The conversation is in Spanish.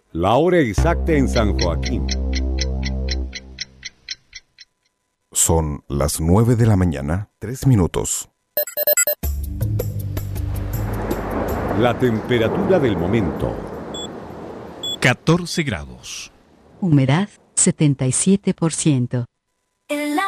La hora exacta en San Joaquín. Son las 9 de la mañana, 3 minutos. La temperatura del momento. 14 grados. Humedad 77%.